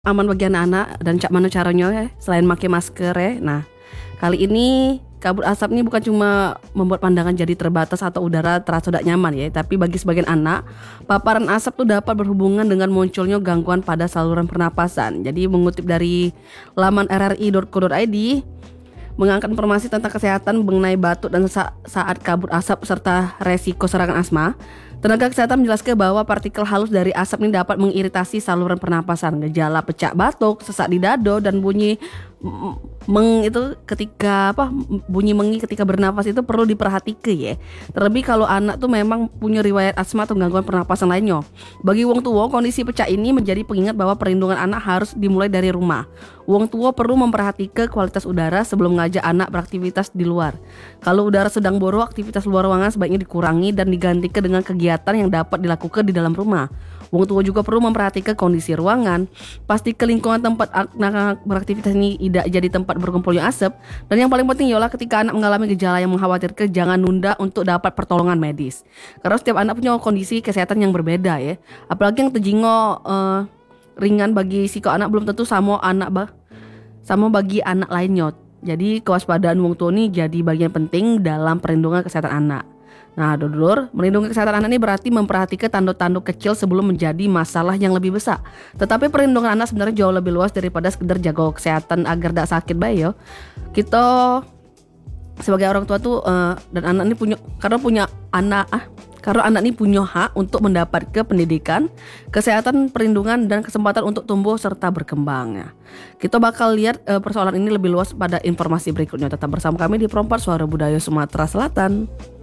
Aman bagi anak-anak dan cak mana caranya ya selain pakai masker ya. Nah, kali ini kabut asap ini bukan cuma membuat pandangan jadi terbatas atau udara terasa tidak nyaman ya, tapi bagi sebagian anak, paparan asap tuh dapat berhubungan dengan munculnya gangguan pada saluran pernapasan. Jadi mengutip dari laman rri.co.id, mengangkat informasi tentang kesehatan mengenai batuk dan saat kabut asap serta resiko serangan asma. Tenaga kesehatan menjelaskan bahwa partikel halus dari asap ini dapat mengiritasi saluran pernapasan. Gejala pecah batuk, sesak di dado, dan bunyi bunyi mengi ketika bernapas itu perlu diperhatikan ya. Terlebih kalau anak tuh memang punya riwayat asma atau gangguan pernapasan lainnya. Bagi wong tua, kondisi pecah ini menjadi pengingat bahwa perlindungan anak harus dimulai dari rumah. Wong tua perlu memperhatikan kualitas udara sebelum mengajak anak beraktivitas di luar. Kalau udara sedang buruk, aktivitas luar ruangan sebaiknya dikurangi dan digantikan dengan kegiatan yang dapat dilakukan di dalam rumah. Wong tua juga perlu memperhatikan kondisi ruangan, pastikan lingkungan tempat anak beraktivitas ini tidak jadi tempat berkumpulnya asap, dan yang paling penting ialah ketika anak mengalami gejala yang mengkhawatirkan, jangan nunda untuk dapat pertolongan medis. Karena setiap anak punya kondisi kesehatan yang berbeda ya. Apalagi yang terjingo ringan bagi siko anak belum tentu sama bagi anak lainnya. Jadi kewaspadaan wong tua ini jadi bagian penting dalam perlindungan kesehatan anak. Nah, dulur, melindungi kesehatan anak ini berarti memperhatikan tanda-tanda kecil sebelum menjadi masalah yang lebih besar. Tetapi perlindungan anak sebenarnya jauh lebih luas daripada sekedar jaga kesehatan agar tidak sakit bayi yo. Kita sebagai orang tua tuh dan anak ini karena anak ini punya hak untuk mendapatkan pendidikan, kesehatan, perlindungan, dan kesempatan untuk tumbuh serta berkembang ya. Kita bakal lihat persoalan ini lebih luas pada informasi berikutnya. Tetap bersama kami di Perompak Suara Budaya Sumatera Selatan.